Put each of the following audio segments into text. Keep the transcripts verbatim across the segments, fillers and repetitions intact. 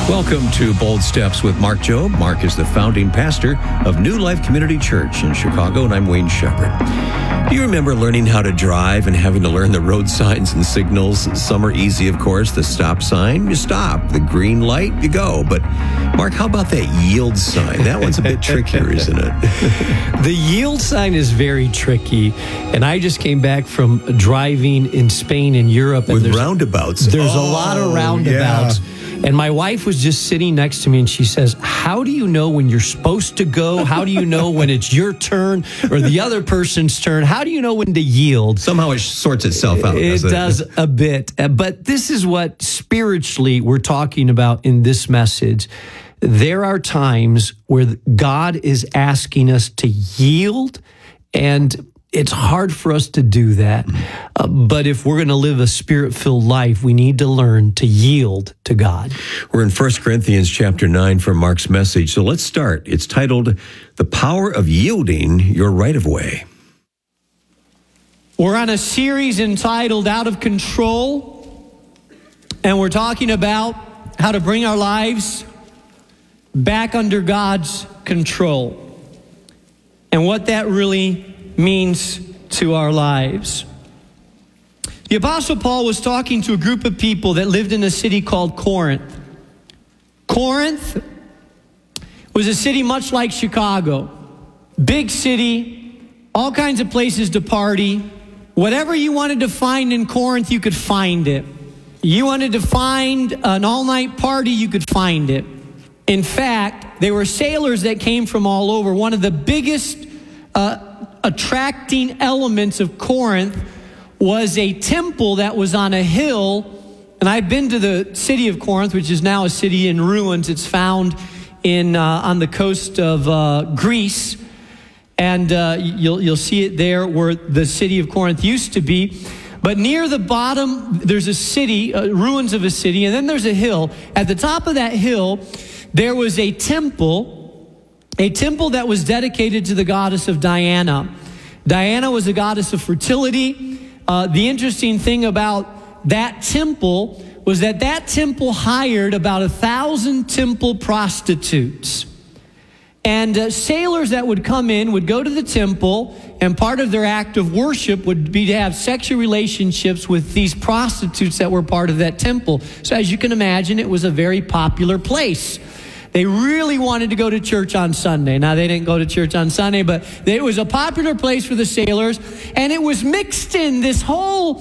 Welcome to Bold Steps with Mark Jobe. Mark is the founding pastor of New Life Community Church in Chicago, and I'm Wayne Shepherd. Do you remember learning how to drive and having to learn the road signs and signals? Some are easy, of course. The stop sign, you stop. The green light, you go. But, Mark, how about that yield sign? That one's a bit trickier, isn't it? The yield sign is very tricky. And I just came back from driving in Spain and Europe. And With there's, roundabouts. There's oh, a lot of roundabouts. Yeah. And my wife was just sitting next to me, and she says, how do you know when you're supposed to go? How do you know when it's your turn or the other person's turn? How do you know when to yield? Somehow it sorts itself out. It doesn't does it? a bit. But this is what spiritually we're talking about in this message. There are times where God is asking us to yield, and it's hard for us to do that. Uh, but if we're going to live a spirit-filled life, we need to learn to yield to God. We're in First Corinthians chapter nine for Mark's message. So let's start. It's titled, The Power of Yielding Your Right-of-Way. We're on a series entitled Out of Control, and we're talking about how to bring our lives back under God's control and what that really means to our lives. The Apostle Paul was talking to a group of people that lived in a city called Corinth. Corinth was a city much like Chicago. Big city, all kinds of places to party. Whatever you wanted to find in Corinth, you could find it. You wanted to find an all-night party, you could find it. In fact, there were sailors that came from all over. One of the biggest uh, attracting elements of Corinth was a temple that was on a hill. And I've been to the city of Corinth, which is now a city in ruins. It's found in uh, on the coast of uh, Greece. And uh, you'll, you'll see it there where the city of Corinth used to be. But near the bottom, there's a city, uh, ruins of a city, and then there's a hill. At the top of that hill, there was a temple, a temple that was dedicated to the goddess of Diana. Diana was a goddess of fertility. Uh, the interesting thing about that temple was that that temple hired about a thousand temple prostitutes. And uh, sailors that would come in would go to the temple, and part of their act of worship would be to have sexual relationships with these prostitutes that were part of that temple. So as you can imagine, it was a very popular place. They really wanted to go to church on Sunday. Now, they didn't go to church on Sunday, but it was a popular place for the sailors, and it was mixed in. This whole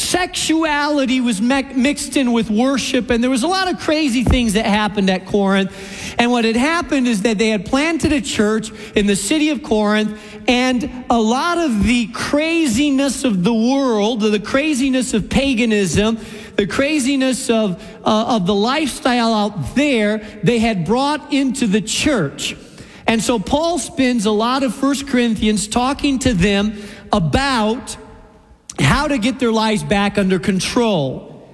sexuality was me- mixed in with worship, and there was a lot of crazy things that happened at Corinth. And what had happened is that they had planted a church in the city of Corinth, and a lot of the craziness of the world, the craziness of paganism, the craziness of uh, of the lifestyle out there, they had brought into the church. And so Paul spends a lot of First Corinthians talking to them about how to get their lives back under control.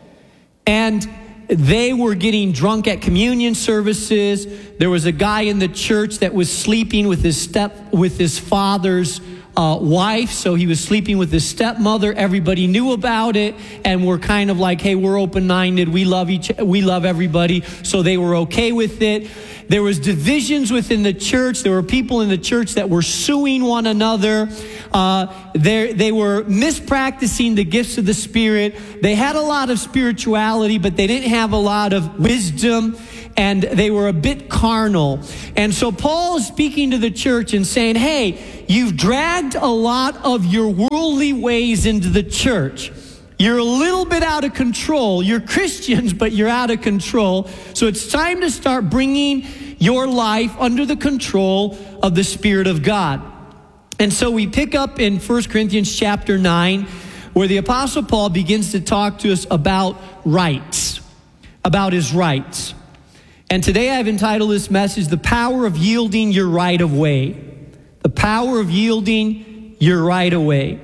And they were getting drunk at communion services. There was a guy in the church that was sleeping with his step with his father's Uh, wife, so he was sleeping with his stepmother. Everybody knew about it, and we're kind of like, hey, we're open-minded. We love each, we love everybody, so they were okay with it. There was divisions within the church. There were people in the church that were suing one another. Uh, they they were mispracticing the gifts of the Spirit. They had a lot of spirituality, but they didn't have a lot of wisdom, and they were a bit carnal. And so Paul is speaking to the church and saying, hey, you've dragged a lot of your worldly ways into the church. You're a little bit out of control. You're Christians, but you're out of control. So it's time to start bringing your life under the control of the Spirit of God. And so we pick up in First Corinthians chapter nine, where the Apostle Paul begins to talk to us about rights, about his rights. And today I've entitled this message, The Power of Yielding Your Right-of-Way. The power of yielding your right-of-way.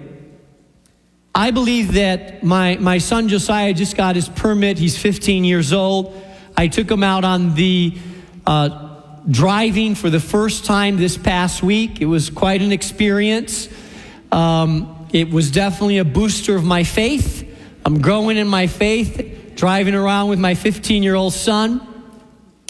I believe that my, my son Josiah just got his permit. He's fifteen years old. I took him out on the uh, driving for the first time this past week. It was quite an experience. Um, it was definitely a booster of my faith. I'm growing in my faith, driving around with my fifteen-year-old son.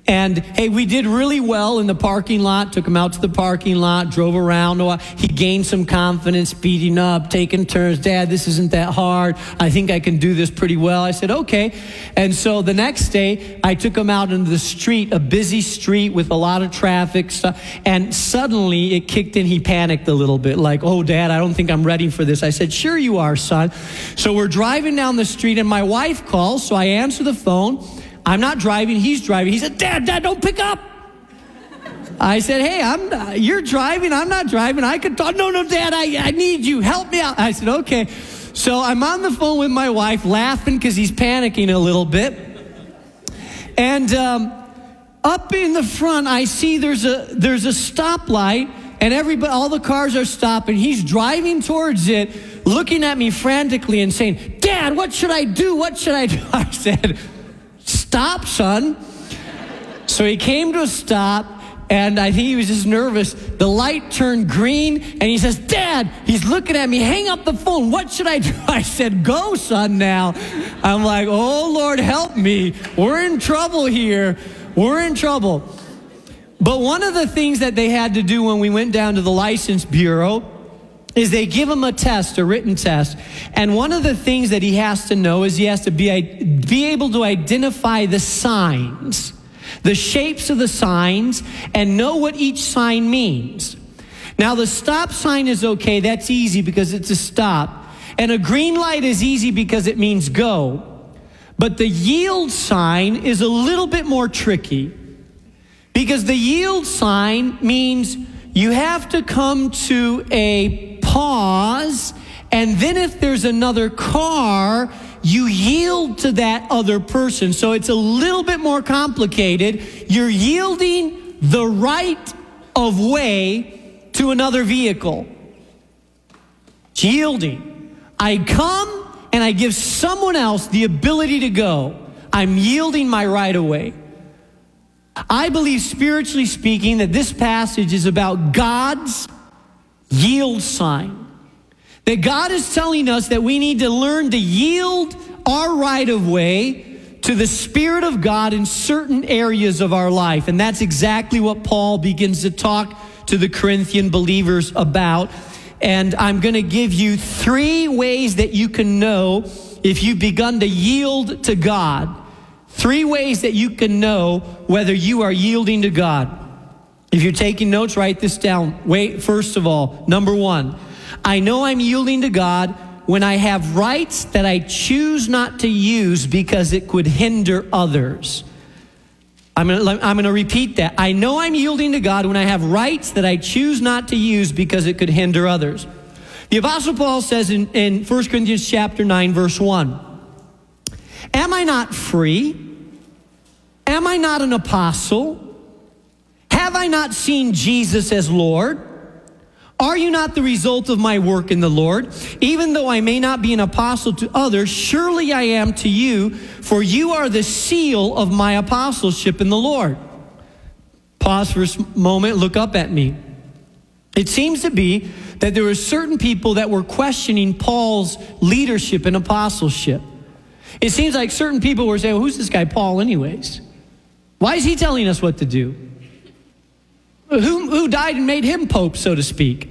And hey, we did really well in the parking lot, took him out to the parking lot, drove around a while. He gained some confidence, speeding up, taking turns. Dad, this isn't that hard. I think I can do this pretty well. I said, okay. And so the next day, I took him out into the street, a busy street with a lot of traffic stuff. And suddenly it kicked in. He panicked a little bit, like, oh, Dad, I don't think I'm ready for this. I said, sure you are, son. So we're driving down the street, and my wife calls, so I answer the phone. I'm not driving, he's driving. He said, Dad, Dad, don't pick up. I said, hey, I'm not, you're driving, I'm not driving. I could talk. No, no, Dad, I, I need you. Help me out. I said, okay. So I'm on the phone with my wife, laughing because he's panicking a little bit. And um, up in the front, I see there's a there's a stoplight, and everybody, all the cars are stopping. He's driving towards it, looking at me frantically and saying, Dad, what should I do? What should I do? I said, stop, son. So he came to a stop, and I think he was just nervous. The light turned green, and he says, Dad, he's looking at me, hang up the phone. What should I do? I said, go, son, now. I'm like, oh, Lord, help me. We're in trouble here. We're in trouble. But one of the things that they had to do when we went down to the license bureau is they give him a test, a written test. And one of the things that he has to know is he has to be, be able to identify the signs, the shapes of the signs, and know what each sign means. Now, the stop sign is okay. That's easy because it's a stop. And a green light is easy because it means go. But the yield sign is a little bit more tricky, because the yield sign means you have to come to a pause, and then if there's another car, you yield to that other person. So it's a little bit more complicated. You're yielding the right of way to another vehicle. It's yielding. I come and I give someone else the ability to go. I'm yielding my right of way. I believe, spiritually speaking, that this passage is about God's yield sign. That God is telling us that we need to learn to yield our right of way to the Spirit of God in certain areas of our life. And that's exactly what Paul begins to talk to the Corinthian believers about. And I'm going to give you three ways that you can know if you've begun to yield to God. Three ways that you can know whether you are yielding to God. If you're taking notes, write this down. Wait, first of all, number one, I know I'm yielding to God when I have rights that I choose not to use because it could hinder others. I'm going to, I'm going to repeat that. I know I'm yielding to God when I have rights that I choose not to use because it could hinder others. The Apostle Paul says in, in First Corinthians chapter nine, verse one, am I not free? Am I not an apostle? Have I not seen Jesus as Lord? Are you not the result of my work in the Lord? Even though I may not be an apostle to others, surely I am to you, for you are the seal of my apostleship in the Lord. Pause for a moment, look up at me. It seems to be that there were certain people that were questioning Paul's leadership and apostleship. It seems like certain people were saying, well, who's this guy Paul anyways? Why is he telling us what to do? Who, who died and made him pope, so to speak?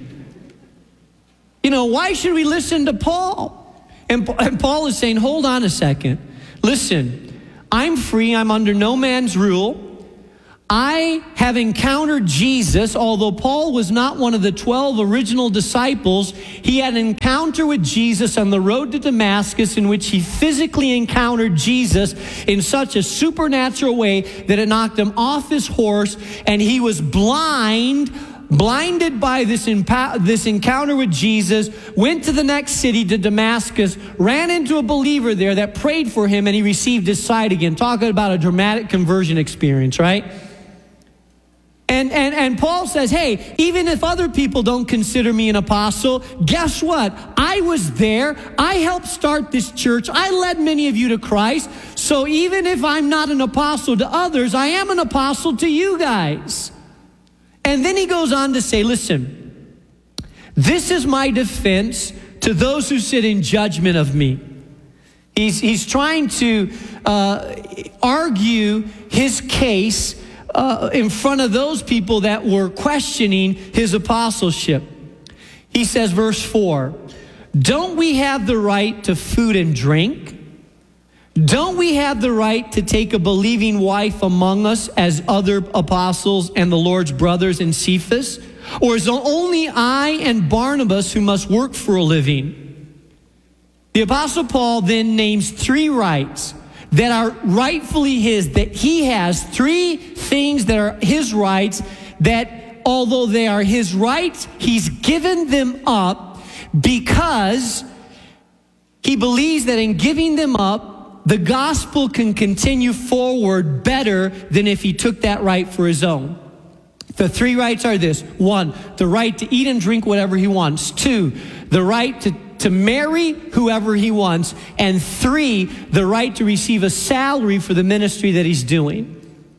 You know, why should we listen to Paul? And, and Paul is saying, hold on a second. Listen, I'm free. I'm under no man's rule. I have encountered Jesus. Although Paul was not one of the twelve original disciples, he had an encounter with Jesus on the road to Damascus in which he physically encountered Jesus in such a supernatural way that it knocked him off his horse, and he was blind, blinded by this, impa- this encounter with Jesus, went to the next city, to Damascus, ran into a believer there that prayed for him, and he received his sight again. Talking about a dramatic conversion experience, right? And, and, and Paul says, hey, even if other people don't consider me an apostle, guess what? I was there. I helped start this church. I led many of you to Christ. So even if I'm not an apostle to others, I am an apostle to you guys. And then he goes on to say, listen, this is my defense to those who sit in judgment of me. He's, he's trying to uh, argue his case uh, in front of those people that were questioning his apostleship. He says, verse four, don't we have the right to food and drink? Don't we have the right to take a believing wife among us as other apostles and the Lord's brothers in Cephas? Or is it only I and Barnabas who must work for a living? The Apostle Paul then names three rights that are rightfully his, that he has three things that are his rights, that although they are his rights, he's given them up because he believes that in giving them up, the gospel can continue forward better than if he took that right for his own. The three rights are this. One, the right to eat and drink whatever he wants. Two, the right to, to marry whoever he wants. And three, the right to receive a salary for the ministry that he's doing.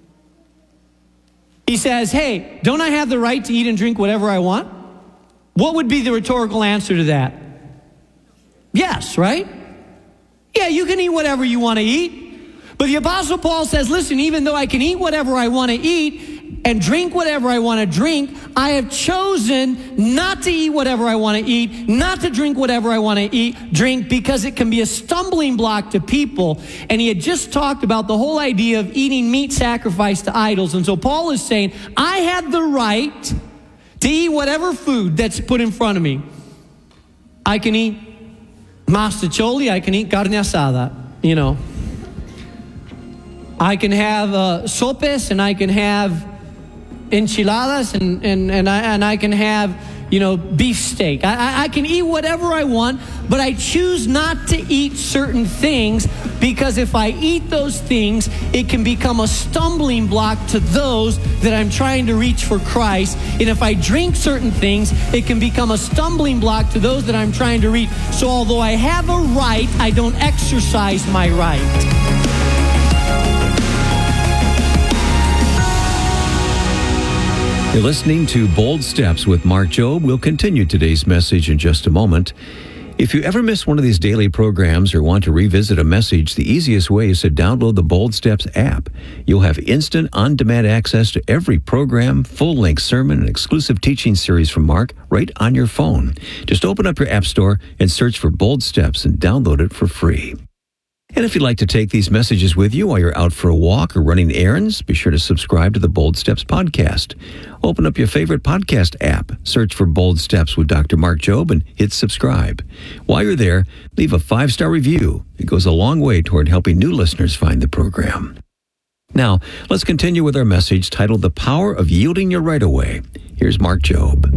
He says, hey, don't I have the right to eat and drink whatever I want? What would be the rhetorical answer to that? Yes, right? Yeah, you can eat whatever you want to eat. But the Apostle Paul says, listen, even though I can eat whatever I want to eat and drink whatever I want to drink, I have chosen not to eat whatever I want to eat, not to drink whatever I want to eat, drink, because it can be a stumbling block to people. And he had just talked about the whole idea of eating meat sacrificed to idols. And so Paul is saying, I have the right to eat whatever food that's put in front of me. I can eat mastacholi, I can eat carne asada, you know. I can have uh, sopes, and I can have enchiladas, and, and, and, I, and I can have, you know, beefsteak. I, I, I can eat whatever I want, but I choose not to eat certain things, because if I eat those things, it can become a stumbling block to those that I'm trying to reach for Christ. And if I drink certain things, it can become a stumbling block to those that I'm trying to reach. So although I have a right, I don't exercise my right. You're listening to Bold Steps with Mark Jobe. We'll continue today's message in just a moment. If you ever miss one of these daily programs or want to revisit a message, the easiest way is to download the Bold Steps app. You'll have instant, on-demand access to every program, full-length sermon, and exclusive teaching series from Mark right on your phone. Just open up your app store and search for Bold Steps and download it for free. And if you'd like to take these messages with you while you're out for a walk or running errands, be sure to subscribe to the Bold Steps podcast. Open up your favorite podcast app, search for Bold Steps with Doctor Mark Jobe, and hit subscribe. While you're there, leave a five-star review. It goes a long way toward helping new listeners find the program. Now, let's continue with our message titled The Power of Yielding Your Right Away. Here's Mark Jobe.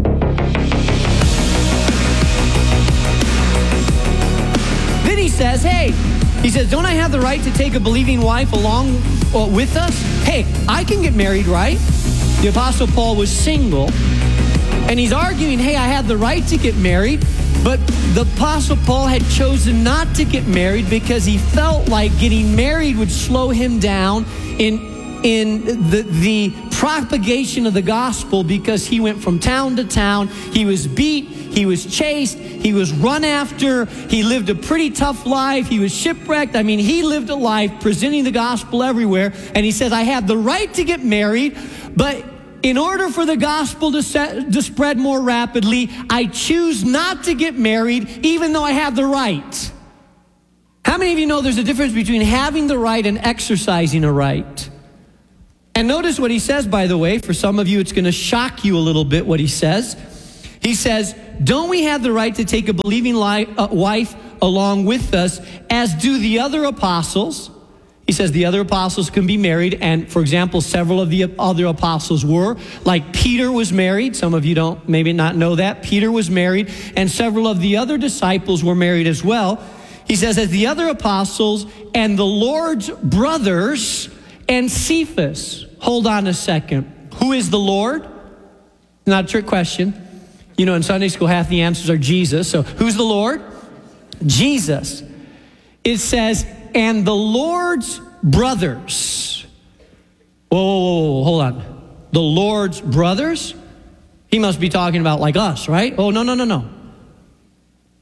Then he says, hey, he says, don't I have the right to take a believing wife along uh, with us? Hey, I can get married, right? The Apostle Paul was single, and he's arguing, hey, I have the right to get married, but the Apostle Paul had chosen not to get married because he felt like getting married would slow him down in in the, the propagation of the gospel, because he went from town to town. He was beat, he was chased, he was run after, he lived a pretty tough life, he was shipwrecked. I mean, he lived a life presenting the gospel everywhere. And he says, I have the right to get married, but in order for the gospel to, set, to spread more rapidly, I choose not to get married, even though I have the right. How many of you know there's a difference between having the right and exercising a right? And notice what he says, by the way. For some of you, it's going to shock you a little bit what he says. He says, don't we have the right to take a believing li- uh, wife along with us, as do the other apostles? He says the other apostles can be married. And for example, several of the other apostles were. Like Peter was married. Some of you don't maybe not know that. Peter was married. And several of the other disciples were married as well. He says, as the other apostles and the Lord's brothers and Cephas. Hold on a second. Who is the Lord? Not a trick question. You know, in Sunday school, half the answers are Jesus. So who's the Lord? Jesus. It says, and the Lord's brothers. Whoa, whoa, whoa, whoa, hold on. The Lord's brothers? He must be talking about like us, right? Oh, no, no, no, no. He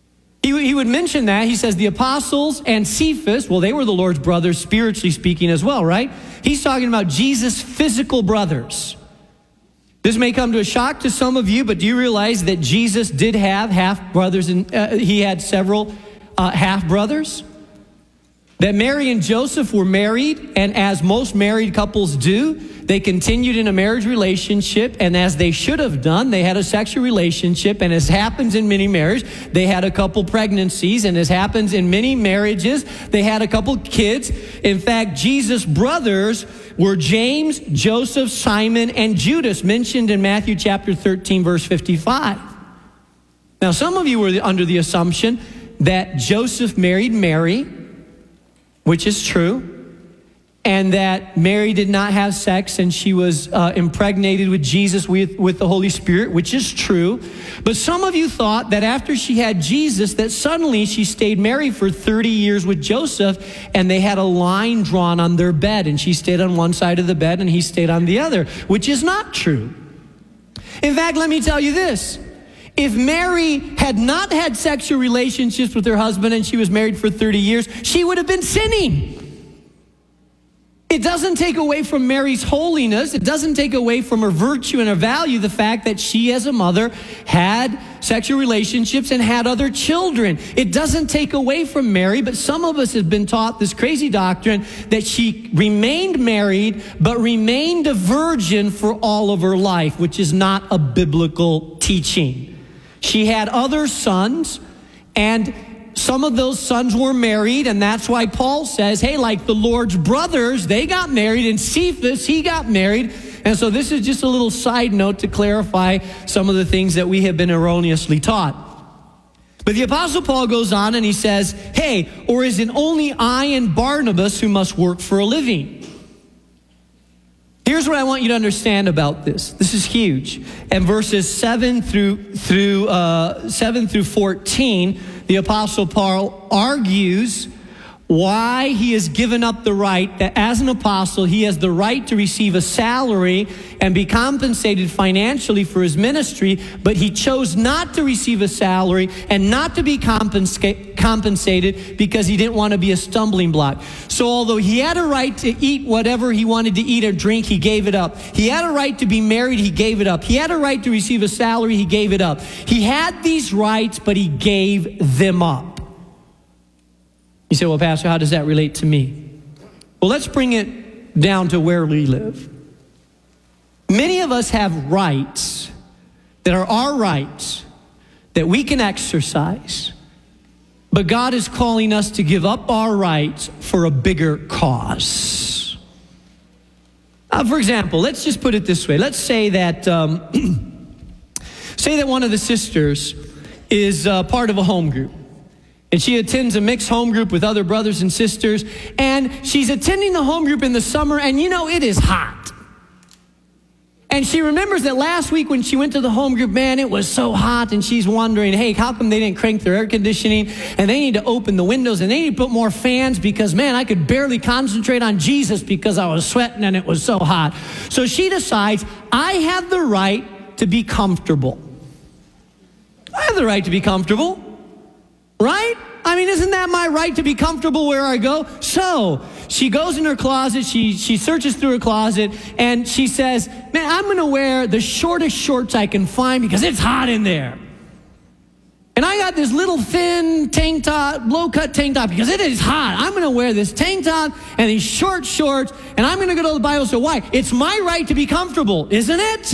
He, he would mention that. He says the apostles and Cephas, well, they were the Lord's brothers, spiritually speaking as well, right? He's talking about Jesus' physical brothers. This may come to a shock to some of you, but do you realize that Jesus did have half-brothers, and uh, he had several uh, half-brothers? That Mary and Joseph were married, and as most married couples do, they continued in a marriage relationship, and as they should have done, they had a sexual relationship, and as happens in many marriages, they had a couple pregnancies, and as happens in many marriages, they had a couple kids. In fact, Jesus' brothers were James, Joseph, Simon, and Judas, mentioned in Matthew chapter thirteen, verse fifty-five. Now, some of you were under the assumption that Joseph married Mary, which is true, and that Mary did not have sex and she was uh, impregnated with Jesus with, with the Holy Spirit, which is true. But some of you thought that after she had Jesus, that suddenly she stayed married for thirty years with Joseph, and they had a line drawn on their bed, and she stayed on one side of the bed and he stayed on the other, which is not true. In fact, let me tell you this. If Mary had not had sexual relationships with her husband and she was married for thirty years, she would have been sinning. It doesn't take away from Mary's holiness. It doesn't take away from her virtue and her value, the fact that she as a mother had sexual relationships and had other children. It doesn't take away from Mary, but some of us have been taught this crazy doctrine that she remained married but remained a virgin for all of her life, which is not a biblical teaching. She had other sons, and some of those sons were married, and that's why Paul says, hey, like the Lord's brothers, they got married, and Cephas, he got married. And so this is just a little side note to clarify some of the things that we have been erroneously taught. But the Apostle Paul goes on and he says, hey, or is it only I and Barnabas who must work for a living? Here's what I want you to understand about this. This is huge. And verses seven through through uh, seven through fourteen, the Apostle Paul argues why he has given up the right that as an apostle he has the right to receive a salary and be compensated financially for his ministry, but he chose not to receive a salary and not to be compensa- compensated because he didn't want to be a stumbling block. So although he had a right to eat whatever he wanted to eat or drink, he gave it up. He had a right to be married, he gave it up. He had a right to receive a salary, he gave it up. He had these rights, but he gave them up. You say, well, Pastor, how does that relate to me? Well, let's bring it down to where we live. Many of us have rights that are our rights that we can exercise, but God is calling us to give up our rights for a bigger cause. Uh, for example, let's just put it this way. Let's say that, um, say that one of the sisters is uh, part of a home group. And she attends a mixed home group with other brothers and sisters. And she's attending the home group in the summer, and you know, it is hot. And she remembers that last week when she went to the home group, man, it was so hot. And she's wondering, hey, how come they didn't crank their air conditioning? And they need to open the windows, and they need to put more fans because, man, I could barely concentrate on Jesus because I was sweating and it was so hot. So she decides, I have the right to be comfortable. I have the right to be comfortable. Right? I mean, isn't that my right to be comfortable where I go? So she goes in her closet, she she searches through her closet, and she says, man, I'm going to wear the shortest shorts I can find because it's hot in there. And I got this little thin tank top, low-cut tank top because it is hot. I'm going to wear this tank top and these short shorts, and I'm going to go to the Bible. So why? It's my right to be comfortable, isn't it?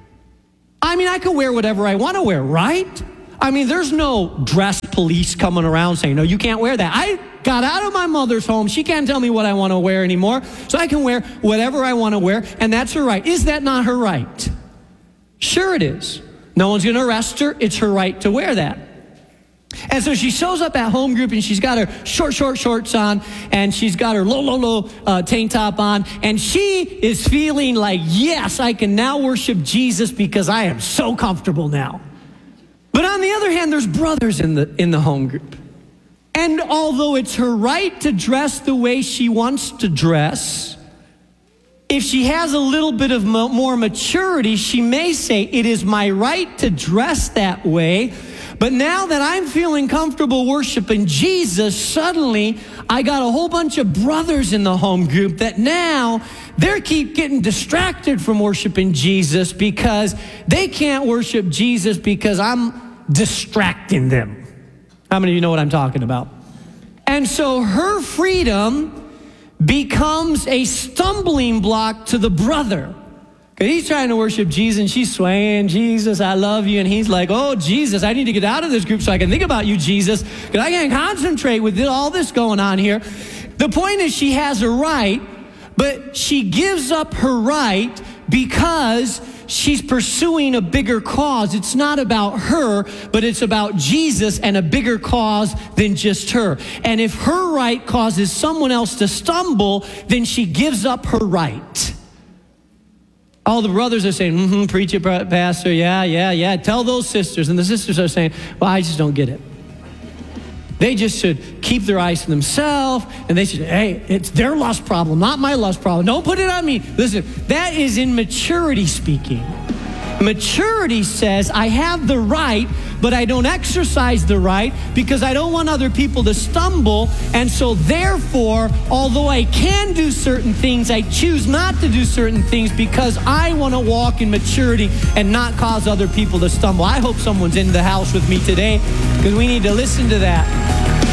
I mean, I can wear whatever I want to wear, right? I mean, there's no dress police coming around saying, no, you can't wear that. I got out of my mother's home. She can't tell me what I want to wear anymore. So I can wear whatever I want to wear, and that's her right. Is that not her right? Sure it is. No one's going to arrest her. It's her right to wear that. And so she shows up at home group, and she's got her short, short shorts on, and she's got her low, low, low uh, tank top on, and she is feeling like, yes, I can now worship Jesus because I am so comfortable now. But on the other hand, there's brothers in the in the home group. And although it's her right to dress the way she wants to dress, if she has a little bit of mo- more maturity, she may say, it is my right to dress that way, But now that I'm feeling comfortable worshiping Jesus, suddenly I got a whole bunch of brothers in the home group that now they keep getting distracted from worshiping Jesus because they can't worship Jesus because I'm distracting them. How many of you know what I'm talking about? And so her freedom becomes a stumbling block to the brother. He's trying to worship Jesus, and she's swaying, Jesus, I love you. And he's like, oh, Jesus, I need to get out of this group so I can think about you, Jesus, because I can't concentrate with all this going on here. The point is she has a right, but she gives up her right because she's pursuing a bigger cause. It's not about her, but it's about Jesus and a bigger cause than just her. And if her right causes someone else to stumble, then she gives up her right. All the brothers are saying, mm-hmm, preach it, pastor, yeah, yeah, yeah. Tell those sisters. And the sisters are saying, well, I just don't get it. They just should keep their eyes to themselves, and they should, hey, it's their lust problem, not my lust problem. Don't put it on me. Listen, that is immaturity speaking. Maturity says I have the right, but I don't exercise the right because I don't want other people to stumble. And so therefore, although I can do certain things, I choose not to do certain things because I want to walk in maturity and not cause other people to stumble. I hope someone's in the house with me today because we need to listen to that.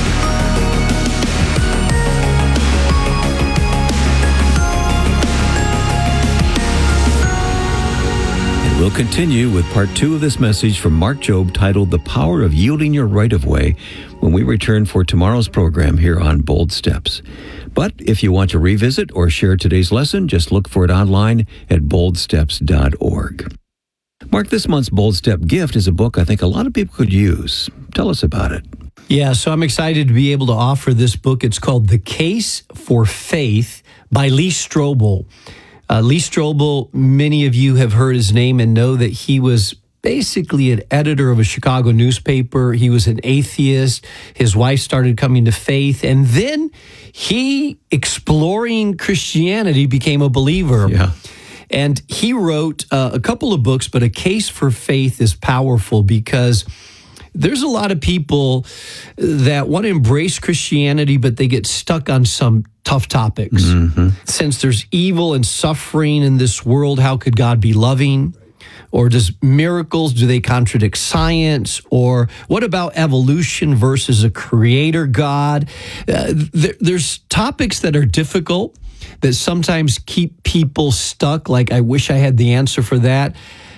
We'll continue with part two of this message from Mark Jobe titled The Power of Yielding Your Right of Way when we return for tomorrow's program here on Bold Steps. But if you want to revisit or share today's lesson, just look for it online at bold steps dot org. Mark, this month's Bold Step gift is a book I think a lot of people could use. Tell us about it. Yeah, so I'm excited to be able to offer this book. It's called The Case for Faith by Lee Strobel. Uh, Lee Strobel, many of you have heard his name and know that he was basically an editor of a Chicago newspaper. He was an atheist. His wife started coming to faith. And then he, exploring Christianity, became a believer. Yeah. And he wrote uh, a couple of books, but A Case for Faith is powerful because there's a lot of people that want to embrace Christianity, but they get stuck on some tough topics. Mm-hmm. Since there's evil and suffering in this world, how could God be loving? Or does miracles, do they contradict science? Or what about evolution versus a creator God? Uh, there, there's topics that are difficult that sometimes keep people stuck, like, I wish I had the answer for that.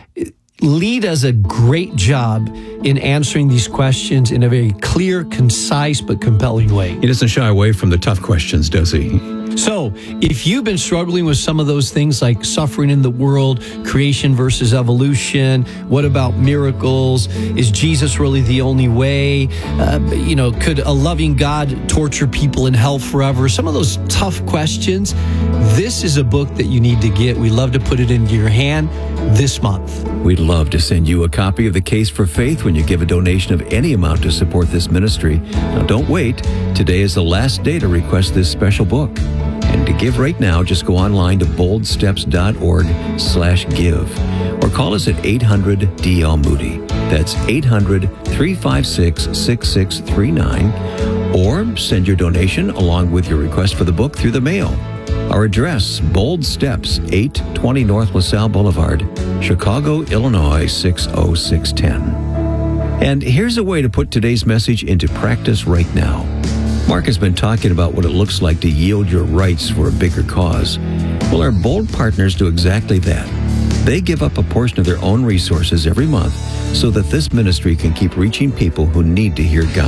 Lee does a great job in answering these questions in a very clear, concise, but compelling way. He doesn't shy away from the tough questions, does he? So, if you've been struggling with some of those things like suffering in the world, creation versus evolution, what about miracles? Is Jesus really the only way? Uh, you know, could a loving God torture people in hell forever? Some of those tough questions. This is a book that you need to get. We love to put it into your hand this month. We'd love to send you a copy of The Case for Faith when you give a donation of any amount to support this ministry. Now, don't wait. Today is the last day to request this special book. And to give right now, just go online to bold steps dot org slash give or call us at eight hundred D L Moody. That's eight hundred, three five six, six six three nine. Or send your donation along with your request for the book through the mail. Our address, Bold Steps, eight twenty North LaSalle Boulevard, Chicago, Illinois, six oh six one oh. And here's a way to put today's message into practice right now. Mark has been talking about what it looks like to yield your rights for a bigger cause. Well, our Bold partners do exactly that. They give up a portion of their own resources every month so that this ministry can keep reaching people who need to hear God.